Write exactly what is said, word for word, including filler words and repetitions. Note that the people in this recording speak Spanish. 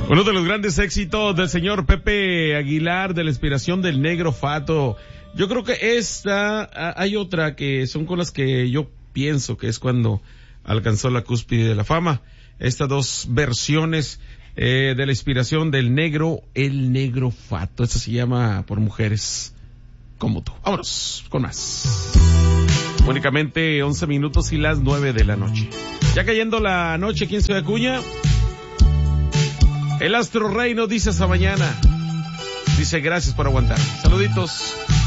Uno de los grandes éxitos del señor Pepe Aguilar, de la inspiración del Negro Fato. Yo creo que esta, hay otra que son con las que yo pienso que es cuando alcanzó la cúspide de la fama. Estas dos versiones eh, de la inspiración del Negro, el Negro Fato. Esta se llama Por Mujeres Como Tú. Vámonos con más. Únicamente once minutos y las nueve de la noche. Ya cayendo la noche aquí en Ciudad Acuña. El Astro Rey nos dice hasta mañana. Dice gracias por aguantar. Saluditos.